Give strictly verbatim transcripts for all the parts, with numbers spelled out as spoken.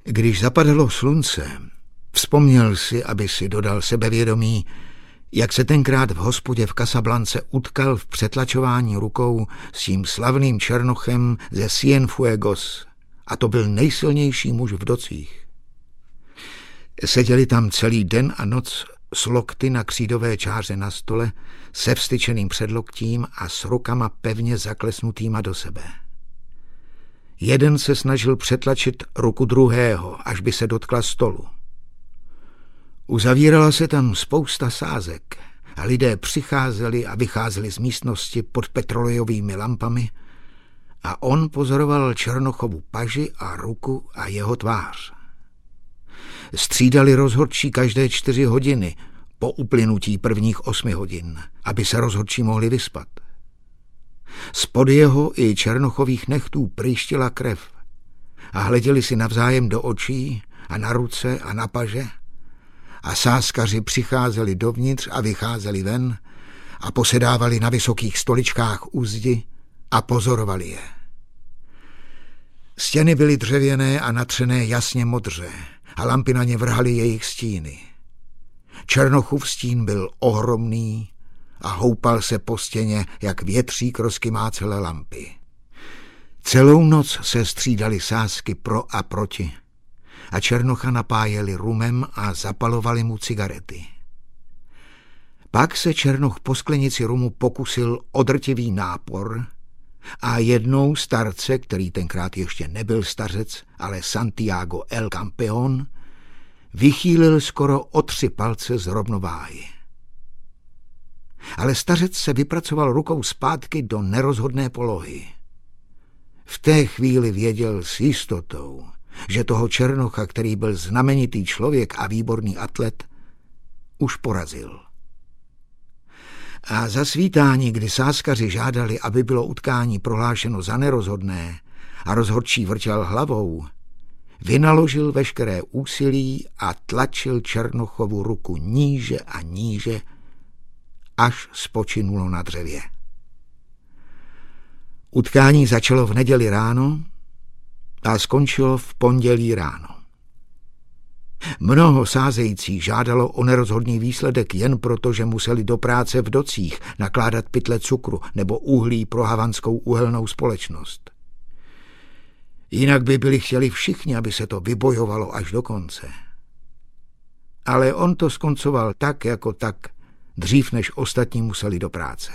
Když zapadalo slunce, vzpomněl si, aby si dodal sebevědomí, jak se tenkrát v hospodě v Casablance utkal v přetlačování rukou s tím slavným černochem ze Cienfuegos, a to byl nejsilnější muž v docích. Seděli tam celý den a noc s lokty na křídové čáře na stole, se vstyčeným předloktím a s rukama pevně zaklesnutýma do sebe. Jeden se snažil přetlačit ruku druhého, až by se dotkla stolu. Uzavírala se tam spousta sázek a lidé přicházeli a vycházeli z místnosti pod petrolejovými lampami a on pozoroval Černochovu paži a ruku a jeho tvář. Střídali rozhodčí každé čtyři hodiny po uplynutí prvních osmi hodin, aby se rozhodčí mohli vyspat. Spod jeho i Černochových nechtů prýštila krev a hleděli si navzájem do očí a na ruce a na paže a sázkaři přicházeli dovnitř a vycházeli ven a posedávali na vysokých stoličkách u zdi a pozorovali je. Stěny byly dřevěné a natřené jasně modře a lampy na ně vrhaly jejich stíny. Černochův stín byl ohromný a houpal se po stěně, jak větřík rozkymácele lampy. Celou noc se střídali sázky pro a proti a Černocha napájeli rumem a zapalovali mu cigarety. Pak se Černoch po sklenici rumu pokusil o drtivý nápor a jednou starce, který tenkrát ještě nebyl stařec, ale Santiago el Campeón, vychýlil skoro o tři palce z rovnováhy. Ale stařec se vypracoval rukou zpátky do nerozhodné polohy. V té chvíli věděl s jistotou, že toho Černocha, který byl znamenitý člověk a výborný atlet, už porazil. A za svítání, kdy sázkaři žádali, aby bylo utkání prohlášeno za nerozhodné a rozhodčí vrtěl hlavou, vynaložil veškeré úsilí a tlačil Černochovu ruku níže a níže, až spočinulo na dřevě. Utkání začalo v neděli ráno a skončilo v pondělí ráno. Mnoho sázejících žádalo o nerozhodný výsledek jen proto, že museli do práce v docích nakládat pytle cukru nebo uhlí pro havanskou uhelnou společnost. Jinak by byli chtěli všichni, aby se to vybojovalo až do konce. Ale on to skoncoval tak jako tak, dřív než ostatní museli do práce.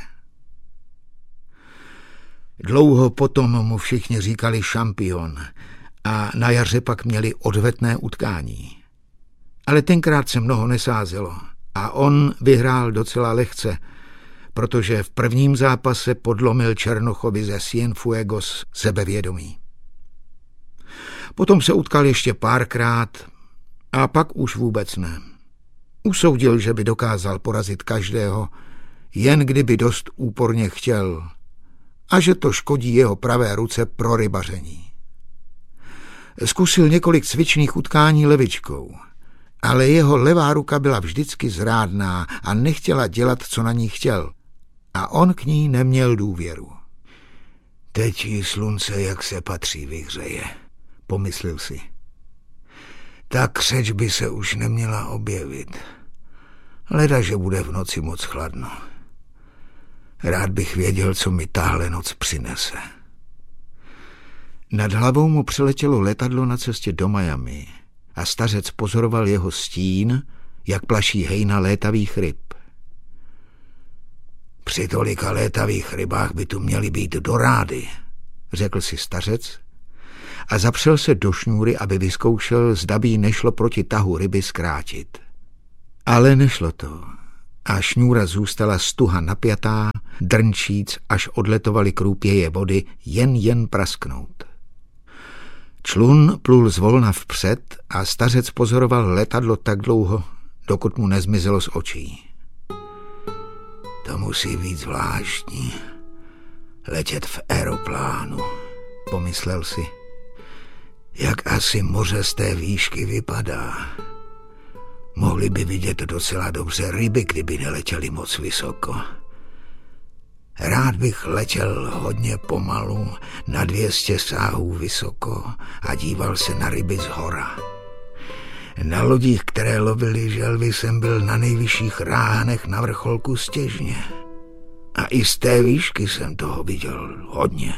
Dlouho potom mu všichni říkali šampion a na jaře pak měli odvetné utkání. Ale tenkrát se mnoho nesázelo a on vyhrál docela lehce, protože v prvním zápase podlomil Černochovi ze Cienfuegos sebevědomí. Potom se utkal ještě párkrát a pak už vůbec ne. Usoudil, že by dokázal porazit každého, jen kdyby dost úporně chtěl, a že to škodí jeho pravé ruce pro rybaření. Zkusil několik cvičných utkání levičkou, ale jeho levá ruka byla vždycky zrádná a nechtěla dělat, co na ní chtěl, a on k ní neměl důvěru. Teď jí slunce, jak se patří, vyhřeje, pomyslel si. Ta křeč by se už neměla objevit. Leda, že bude v noci moc chladno. Rád bych věděl, co mi tahle noc přinese. Nad hlavou mu přiletělo letadlo na cestě do Miami a stařec pozoroval jeho stín, jak plaší hejna létavých ryb. Při tolika létavých rybách by tu měly být dorády, řekl si stařec a zapřel se do šňůry, aby vyzkoušel, zda by nešlo proti tahu ryby zkrátit. Ale nešlo to a šňůra zůstala stuha napjatá, drnčíc, až odletovaly krůpěje vody jen jen prasknout. Člun plul zvolna vpřed a stařec pozoroval letadlo tak dlouho, dokud mu nezmizelo z očí. To musí být zvláštní, letět v aeroplánu, pomyslel si. Jak asi moře z té výšky vypadá. Mohli by vidět docela dobře ryby, kdyby neletěli moc vysoko. Rád bych letěl hodně pomalu, na dvě stě sáhů vysoko a díval se na ryby z hora. Na lodích, které lovily želvy, jsem byl na nejvyšších ráhanech na vrcholku Stěžně. A i z té výšky jsem toho viděl hodně.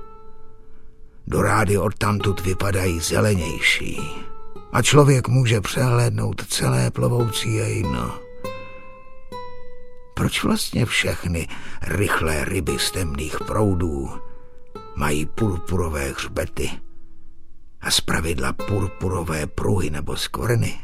Dorády odtamtud vypadají zelenější a člověk může přehlédnout celé plovoucí jejno. Proč vlastně všechny rychlé ryby z temných proudů mají purpurové hřbety a zpravidla purpurové pruhy nebo skvrny?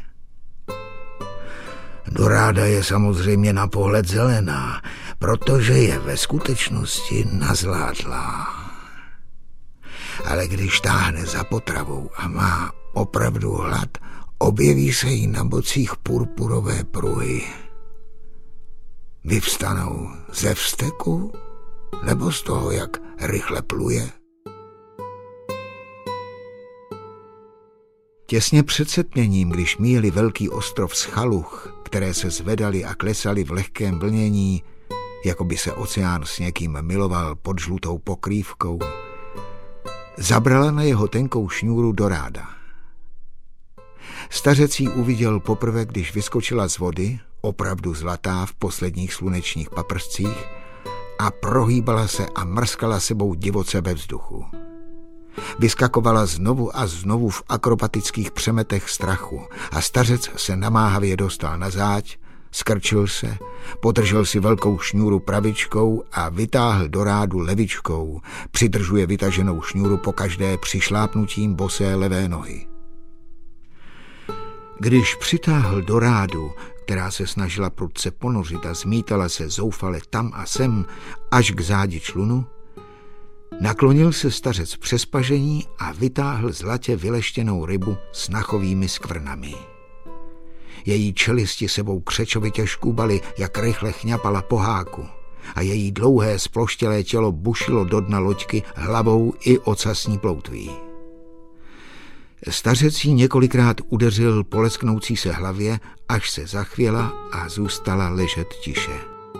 Doráda je samozřejmě na pohled zelená, protože je ve skutečnosti nazládlá. Ale když táhne za potravou a má opravdu hlad, objeví se jí na bocích purpurové pruhy. Vyvstanou ze vzteku nebo z toho, jak rychle pluje? Těsně před setměním, když míjeli velký ostrov Schaluch, které se zvedaly a klesaly v lehkém vlnění, jako by se oceán s někým miloval pod žlutou pokrývkou, zabrala na jeho tenkou šňůru Doráda. Stařec ji uviděl poprvé, když vyskočila z vody, opravdu zlatá v posledních slunečních paprscích, a prohýbala se a mrskala sebou divoce ve vzduchu. Vyskakovala znovu a znovu v akrobatických přemetech strachu a stařec se namáhavě dostal na záď, skrčil se, podržel si velkou šňůru pravičkou a vytáhl Dorádu levičkou, přidržuje vytaženou šňůru pokaždé přišlápnutím bosé levé nohy. Když přitáhl Dorádu, která se snažila prudce ponořit a zmítala se zoufale tam a sem až k zádi člunu, naklonil se stařec přes pažení a vytáhl zlatě vyleštěnou rybu s nachovými skvrnami. Její čelisti sebou křečovitě škúbaly, jak rychle chňapala po háku, a její dlouhé sploštělé tělo bušilo do dna loďky hlavou i ocasní ploutví. Stařec jí několikrát udeřil po lesknoucí se hlavě, až se zachvěla a zůstala ležet tiše.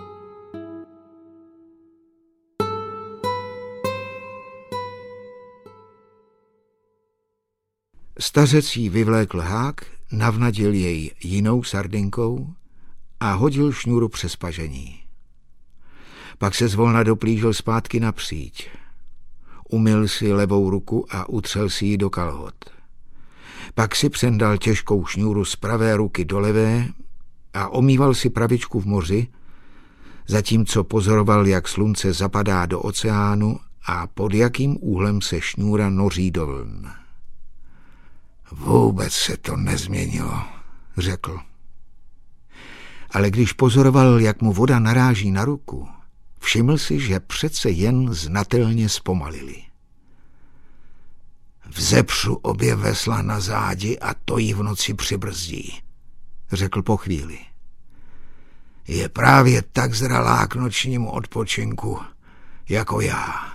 Stařec jí vyvlékl hák, navnadil jej jinou sardinkou a hodil šňůru přes pažení. Pak se zvolna doplížil zpátky na příď. Umyl si levou ruku a utřel si ji do kalhot. Pak si přendal těžkou šňůru z pravé ruky do levé a omýval si pravičku v moři, zatímco pozoroval, jak slunce zapadá do oceánu a pod jakým úhlem se šňůra noří do vln. Vůbec se to nezměnilo, řekl. Ale když pozoroval, jak mu voda naráží na ruku, všiml si, že přece jen znatelně zpomalili. Vzepřu obě vesla na zádi a to jí v noci přibrzdí, řekl po chvíli. Je právě tak zralá k nočnímu odpočinku, jako já.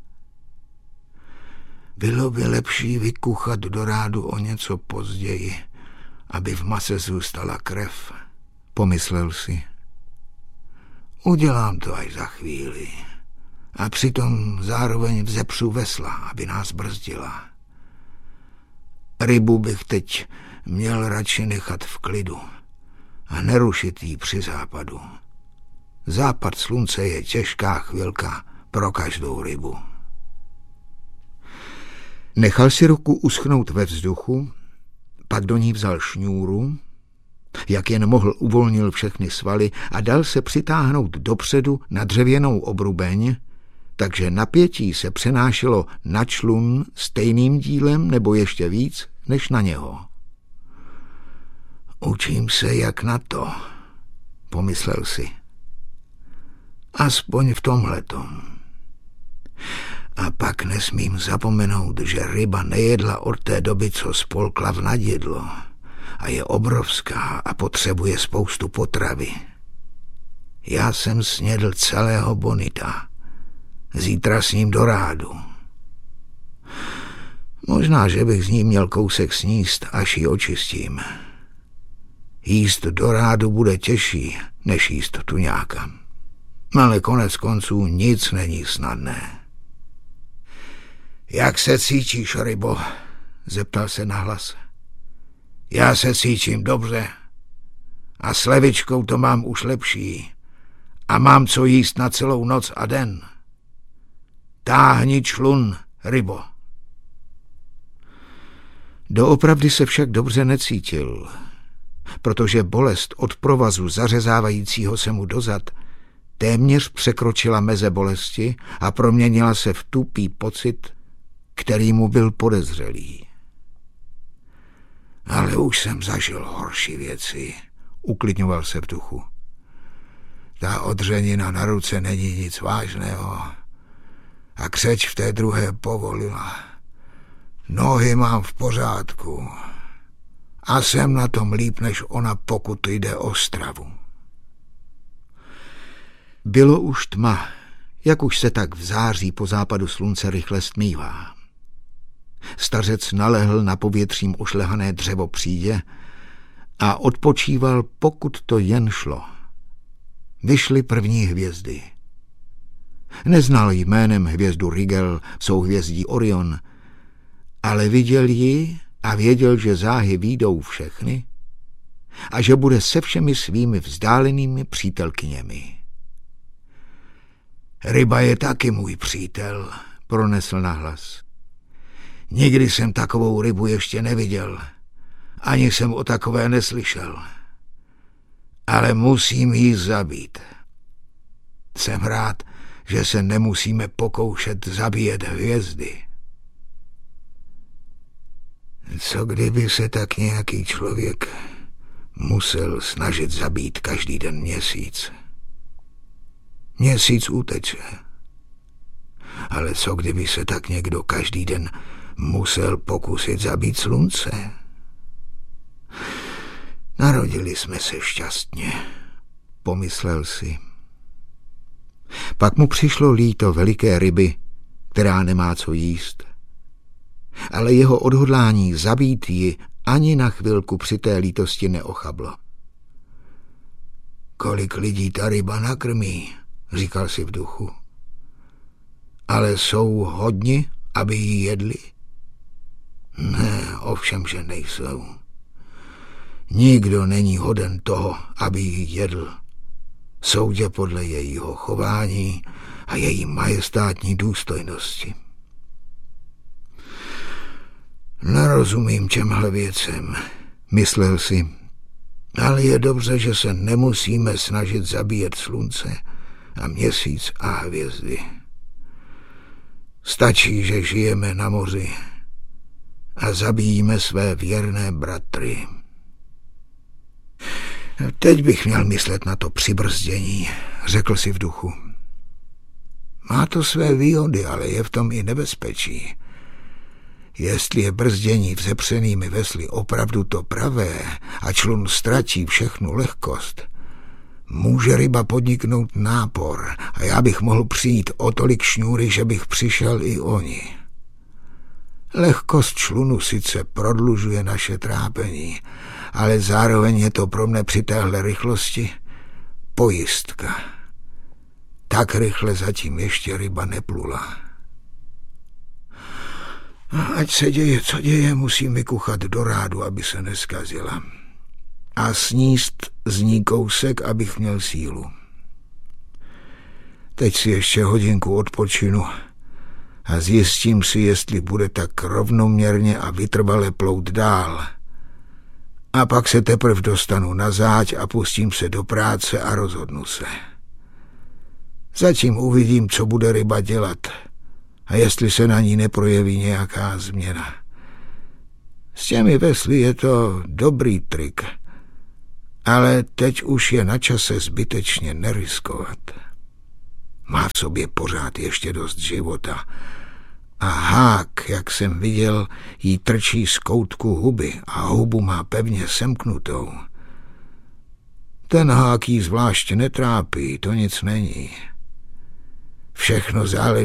Bylo by lepší vykuchat Dorádu o něco později, aby v mase zůstala krev, pomyslel si. Udělám to až za chvíli a přitom zároveň vzepřu vesla, aby nás brzdila. Rybu bych teď měl radši nechat v klidu a nerušit jí při západu. Západ slunce je těžká chvilka pro každou rybu. Nechal si ruku uschnout ve vzduchu, pak do ní vzal šňůru, jak jen mohl uvolnil všechny svaly a dal se přitáhnout dopředu na dřevěnou obrubeň, takže napětí se přenášelo na člun stejným dílem nebo ještě víc než na něho. Učím se jak na to, pomyslel si. Aspoň v tomhletom. A pak nesmím zapomenout, že ryba nejedla od té doby, co spolkla v nadjedlo a je obrovská a potřebuje spoustu potravy. Já jsem snědl celého bonita. Zítra s ním Dorádu. Možná, že bych z ní měl kousek sníst, až ji očistím. Jíst Dorádu bude těžší, než jíst tuňáka. Ale konec konců nic není snadné. Jak se cítíš, rybo? Zeptal se nahlas. Já se cítím dobře. A s levičkou to mám už lepší. A mám co jíst na celou noc a den. Táhni člun, rybo. Doopravdy se však dobře necítil, protože bolest od provazu zařezávajícího se mu dozad téměř překročila meze bolesti a proměnila se v tupý pocit, který mu byl podezřelý. Ale už jsem zažil horší věci, uklidňoval se v duchu. Ta odřenina na ruce není nic vážného a křeč v té druhé povolila. Nohy mám v pořádku a jsem na tom líp než ona, pokud jde o stravu. Bylo už tma, jak už se tak v září po západu slunce rychle stmívá. Stařec nalehl na povětřím ošlehané dřevo přídě a odpočíval, pokud to jen šlo. Vyšly první hvězdy. Neznal jménem hvězdu Rigel, souhvězdí Orion, ale viděl ji a věděl, že záhy výjdou všechny a že bude se všemi svými vzdálenými přítelkyněmi. Ryba je taky můj přítel, pronesl nahlas. Nikdy jsem takovou rybu ještě neviděl, ani jsem o takové neslyšel. Ale musím ji zabít. Jsem rád, že se nemusíme pokoušet zabíjet hvězdy. Co kdyby se tak nějaký člověk musel snažit zabít každý den měsíc? Měsíc uteče. Ale co kdyby se tak někdo každý den musel pokusit zabít slunce? Narodili jsme se šťastně, pomyslel si. Pak mu přišlo líto veliké ryby, která nemá co jíst. Ale jeho odhodlání zabít ji ani na chvilku při té lítosti neochablo. Kolik lidí ta ryba nakrmí, říkal si v duchu. Ale jsou hodni, aby ji jedli? Ne, ovšem, že nejsou. Nikdo není hoden toho, aby ji jedl. Soudě podle jejího chování a její majestátní důstojnosti. Nerozumím těmhle věcem, myslel si, ale je dobře, že se nemusíme snažit zabíjet slunce a měsíc a hvězdy. Stačí, že žijeme na moři a zabíjíme své věrné bratry. Teď bych měl myslet na to přibrzdění, řekl si v duchu. Má to své výhody, ale je v tom i nebezpečí. Jestli je brzdění vzepřenými vesly opravdu to pravé a člun ztratí všechnu lehkost, může ryba podniknout nápor a já bych mohl přijít o tolik šňůry, že bych přišel i oni. Lehkost člunu sice prodlužuje naše trápení, ale zároveň je to pro mne při téhle rychlosti pojistka. Tak rychle zatím ještě ryba neplula. Ať se děje, co děje, musím vykuchat do rádu, aby se neskazila. A sníst z ní kousek, abych měl sílu. Teď si ještě hodinku odpočinu a zjistím si, jestli bude tak rovnoměrně a vytrvale plout dál. A pak se teprve dostanu na záď a pustím se do práce a rozhodnu se. Zatím uvidím, co bude ryba dělat a jestli se na ní neprojeví nějaká změna. S těmi vesly je to dobrý trik, ale teď už je na čase zbytečně neriskovat. Má v sobě pořád ještě dost života a hák, jak jsem viděl, jí trčí z koutku huby a hubu má pevně semknutou. Ten hák jí zvlášť netrápí, to nic není. Všechno záleží